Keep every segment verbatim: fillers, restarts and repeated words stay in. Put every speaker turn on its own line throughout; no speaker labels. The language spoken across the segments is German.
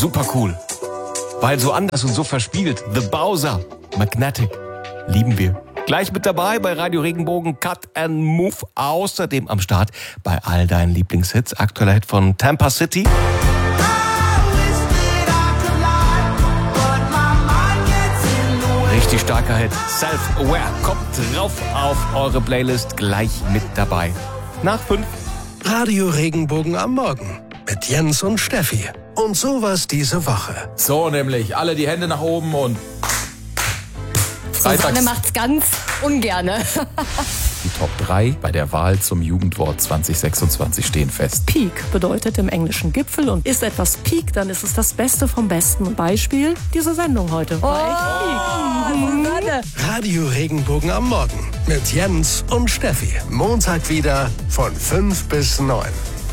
super cool. Weil so anders und so verspielt. The Bowser, Magnetic, lieben wir. Gleich mit dabei bei Radio Regenbogen, Cut and Move. Außerdem am Start bei all deinen Lieblingshits. Aktueller Hit von Tampa City. Richtig starker Hit. Self-Aware kommt drauf auf eure Playlist. Gleich mit dabei. Nach fünf.
Radio Regenbogen am Morgen mit Jens und Steffi. Und sowas diese Woche.
So nämlich, alle die Hände nach oben und
Susanne macht's ganz ungerne.
Die Top drei bei der Wahl zum Jugendwort zwanzig sechsundzwanzig stehen fest.
Peak bedeutet im Englischen Gipfel und ist etwas Peak, dann ist es das Beste vom Besten. Beispiel diese Sendung heute.
Oh,
Mhm.
Radio Regenbogen am Morgen mit Jens und Steffi. Montag wieder von fünf bis neun.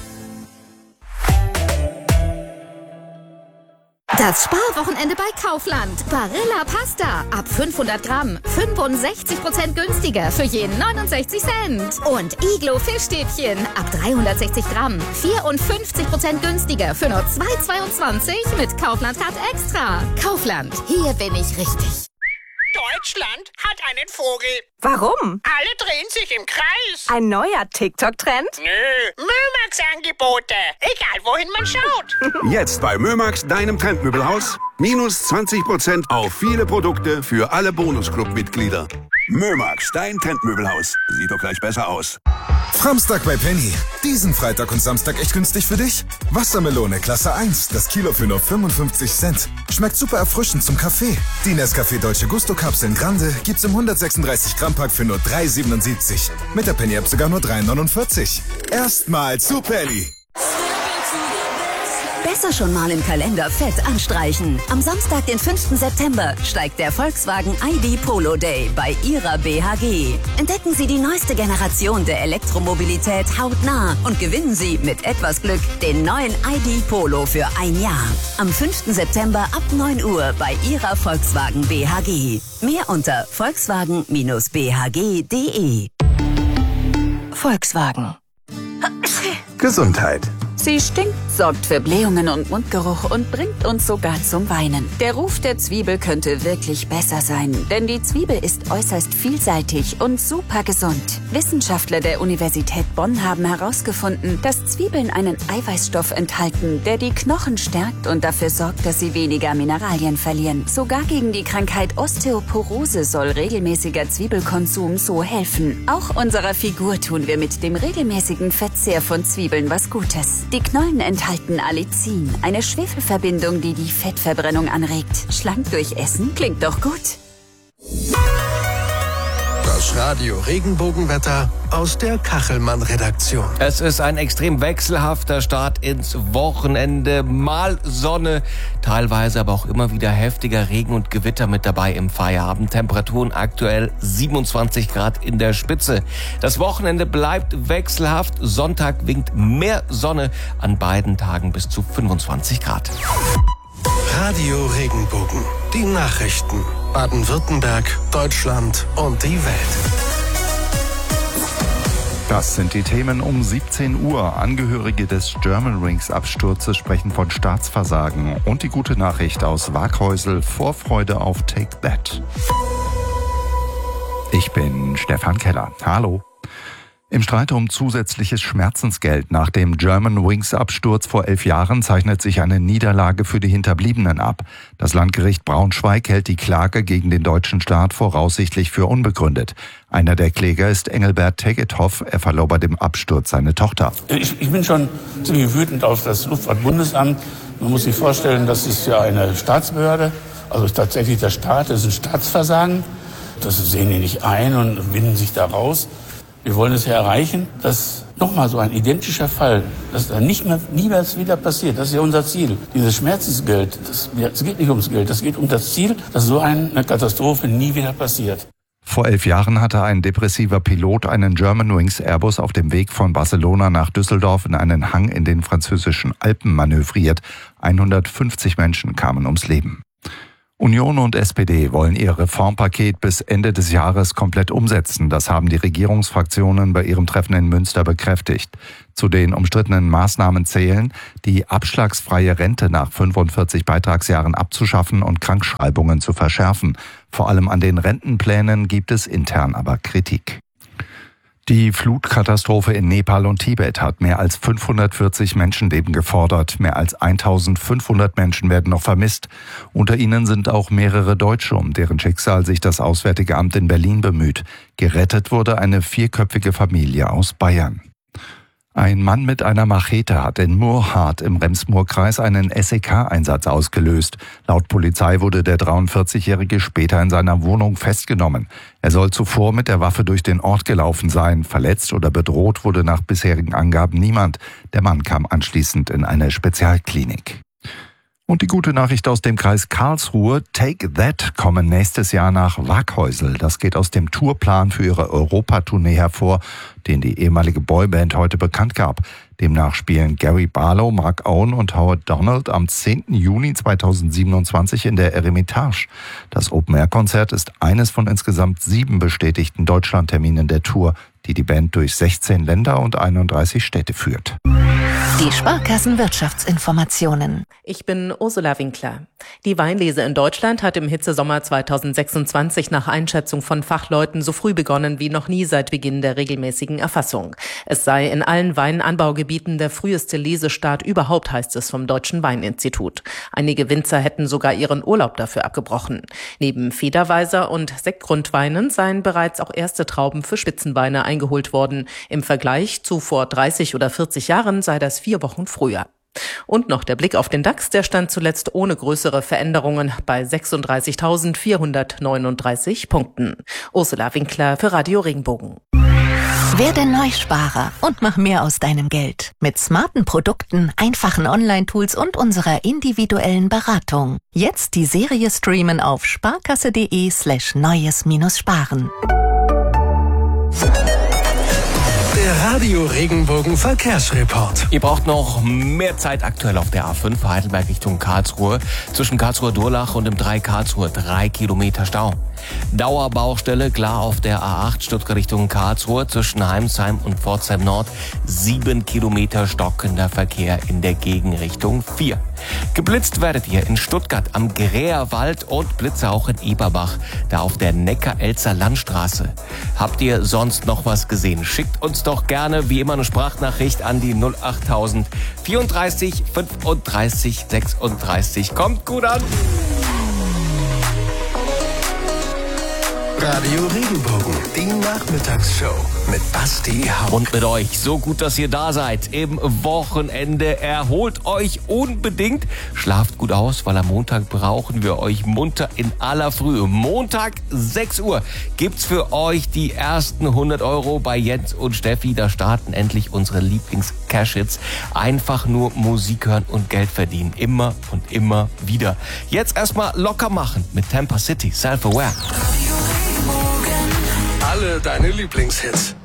Das Sparwochenende bei Kaufland. Barilla Pasta ab fünfhundert Gramm. fünfundsechzig Prozent günstiger für jeden neunundsechzig Cent. Und Iglo Fischstäbchen ab dreihundertsechzig Gramm. vierundfünfzig Prozent günstiger für nur zwei Euro zweiundzwanzig mit Kaufland Card Extra. Kaufland, hier bin ich richtig.
Deutschland hat einen Vogel.
Warum?
Alle drehen sich im Kreis.
Ein neuer TikTok-Trend?
Nö, Mömax-Angebote. Egal, wohin man schaut.
Jetzt bei Mömax, deinem Trendmöbelhaus. Minus zwanzig Prozent auf viele Produkte für alle Bonusclub-Mitglieder. Mömax, dein Trendmöbelhaus. Sieht doch gleich besser aus.
Samstag bei Penny. Diesen Freitag und Samstag echt günstig für dich? Wassermelone Klasse eins, das Kilo für nur fünfundfünfzig Cent. Schmeckt super erfrischend zum Kaffee. Die Nescafé Dolce Gusto Kapseln Grande gibt's im hundertsechsunddreißig Gramm Pack für nur drei Euro siebenundsiebzig. Mit der Penny App sogar nur drei Euro neunundvierzig. Erstmal zu Penny.
Besser schon mal im Kalender fett anstreichen. Am Samstag, den fünften September, steigt der Volkswagen I D Polo Day bei Ihrer B H G. Entdecken Sie die neueste Generation der Elektromobilität hautnah und gewinnen Sie mit etwas Glück den neuen I D Polo für ein Jahr. Am fünften September ab neun Uhr bei Ihrer Volkswagen B H G. Mehr unter volkswagen B H G punkt de.
Volkswagen.
Gesundheit.
Sie stinkt, sorgt für Blähungen und Mundgeruch und bringt uns sogar zum Weinen. Der Ruf der Zwiebel könnte wirklich besser sein, denn die Zwiebel ist äußerst vielseitig und super gesund. Wissenschaftler der Universität Bonn haben herausgefunden, dass Zwiebeln einen Eiweißstoff enthalten, der die Knochen stärkt und dafür sorgt, dass sie weniger Mineralien verlieren. Sogar gegen die Krankheit Osteoporose soll regelmäßiger Zwiebelkonsum so helfen. Auch unserer Figur tun wir mit dem regelmäßigen Verzehr von Zwiebeln was Gutes. Die Knollen enthalten Allicin, eine Schwefelverbindung, die die Fettverbrennung anregt. Schlank durch Essen klingt doch gut.
Das Radio Regenbogenwetter aus der Kachelmann-Redaktion.
Es ist ein extrem wechselhafter Start ins Wochenende. Mal Sonne, teilweise aber auch immer wieder heftiger Regen und Gewitter mit dabei im Feierabend. Temperaturen aktuell siebenundzwanzig Grad in der Spitze. Das Wochenende bleibt wechselhaft. Sonntag winkt mehr Sonne, an beiden Tagen bis zu fünfundzwanzig Grad.
Radio Regenbogen. Die Nachrichten. Baden-Württemberg, Deutschland und die Welt.
Das sind die Themen um siebzehn Uhr. Angehörige des Germanwings-Absturzes sprechen von Staatsversagen. Und die gute Nachricht aus Waghäusel: Vorfreude auf Take That. Ich bin Stefan Keller. Hallo. Im Streit um zusätzliches Schmerzensgeld nach dem Germanwings-Absturz vor elf Jahren zeichnet sich eine Niederlage für die Hinterbliebenen ab. Das Landgericht Braunschweig hält die Klage gegen den deutschen Staat voraussichtlich für unbegründet. Einer der Kläger ist Engelbert Tegethoff. Er verlor bei dem Absturz seine Tochter.
Ich, ich bin schon ziemlich wütend auf das Luftfahrtbundesamt. Man muss sich vorstellen, das ist ja eine Staatsbehörde, also tatsächlich der Staat, das ist ein Staatsversagen. Das sehen die nicht ein und winden sich da raus. Wir wollen es ja erreichen, dass nochmal so ein identischer Fall, dass da nicht mehr, niemals wieder passiert. Das ist ja unser Ziel. Dieses Schmerzensgeld, das, es geht nicht ums Geld, das geht um das Ziel, dass so eine Katastrophe nie wieder passiert.
Vor elf Jahren hatte ein depressiver Pilot einen Germanwings Airbus auf dem Weg von Barcelona nach Düsseldorf in einen Hang in den französischen Alpen manövriert. hundertfünfzig Menschen kamen ums Leben. Union und S P D wollen ihr Reformpaket bis Ende des Jahres komplett umsetzen. Das haben die Regierungsfraktionen bei ihrem Treffen in Münster bekräftigt. Zu den umstrittenen Maßnahmen zählen, die abschlagsfreie Rente nach fünfundvierzig Beitragsjahren abzuschaffen und Krankschreibungen zu verschärfen. Vor allem an den Rentenplänen gibt es intern aber Kritik. Die Flutkatastrophe in Nepal und Tibet hat mehr als fünfhundertvierzig Menschenleben gefordert. Mehr als eintausendfünfhundert Menschen werden noch vermisst. Unter ihnen sind auch mehrere Deutsche, um deren Schicksal sich das Auswärtige Amt in Berlin bemüht. Gerettet wurde eine vierköpfige Familie aus Bayern. Ein Mann mit einer Machete hat in Murrhardt im Rems-Murr-Kreis einen S E K-Einsatz ausgelöst. Laut Polizei wurde der dreiundvierzigjährige später in seiner Wohnung festgenommen. Er soll zuvor mit der Waffe durch den Ort gelaufen sein. Verletzt oder bedroht wurde nach bisherigen Angaben niemand. Der Mann kam anschließend in eine Spezialklinik. Und die gute Nachricht aus dem Kreis Karlsruhe, Take That kommen nächstes Jahr nach Waghäusel. Das geht aus dem Tourplan für ihre Europatournee hervor, den die ehemalige Boyband heute bekannt gab. Demnach spielen Gary Barlow, Mark Owen und Howard Donald am zehnten Juni zweitausendsiebenundzwanzig in der Eremitage. Das Open-Air-Konzert ist eines von insgesamt sieben bestätigten Deutschlandterminen der Tour, die die Band durch sechzehn Länder und einunddreißig Städte führt.
Die Sparkassen-Wirtschaftsinformationen.
Ich bin Ursula Winkler. Die Weinlese in Deutschland hat im Hitzesommer zweitausendsechsundzwanzig nach Einschätzung von Fachleuten so früh begonnen wie noch nie seit Beginn der regelmäßigen Erfassung. Es sei in allen Weinanbaugebieten der früheste Lesestart überhaupt, heißt es vom Deutschen Weininstitut. Einige Winzer hätten sogar ihren Urlaub dafür abgebrochen. Neben Federweiser und Sektgrundweinen seien bereits auch erste Trauben für Spitzenweine eingeholt worden. Im Vergleich zu vor dreißig oder vierzig Jahren sei das vier Wochen früher. Und noch der Blick auf den DAX, der stand zuletzt ohne größere Veränderungen bei sechsunddreißigtausendvierhundertneununddreißig Punkten. Ursula Winkler für Radio Regenbogen.
Werde Neusparer und mach mehr aus deinem Geld. Mit smarten Produkten, einfachen Online-Tools und unserer individuellen Beratung. Jetzt die Serie streamen auf sparkasse.de slash neues minus sparen.
Der Radio Regenbogen Verkehrsreport.
Ihr braucht noch mehr Zeit aktuell auf der A fünf Heidelberg Richtung Karlsruhe. Zwischen Karlsruhe-Durlach und dem drei Karlsruhe drei Kilometer Stau. Dauerbaustelle klar auf der A acht Stuttgart Richtung Karlsruhe zwischen Heimsheim und Pforzheim Nord. Sieben Kilometer stockender Verkehr in der Gegenrichtung vier. Geblitzt werdet ihr in Stuttgart am Gräerwald und Blitze auch in Eberbach, da auf der Neckar-Elzer Landstraße. Habt ihr sonst noch was gesehen? Schickt uns doch gerne wie immer eine Sprachnachricht an die null achttausend vierunddreißig fünfunddreißig sechsunddreißig. Kommt gut an!
Radio Regenbogen, die Nachmittagsshow mit Basti Hauck.
Und mit euch, so gut, dass ihr da seid im Wochenende. Erholt euch unbedingt. Schlaft gut aus, weil am Montag brauchen wir euch munter in aller Frühe. Montag, sechs Uhr, gibt's für euch die ersten hundert Euro bei Jens und Steffi. Da starten endlich unsere Lieblings-Cash-Hits. Einfach nur Musik hören und Geld verdienen. Immer und immer wieder. Jetzt erstmal locker machen mit Tampa City, Self-Aware.
Alle deine Lieblingshits.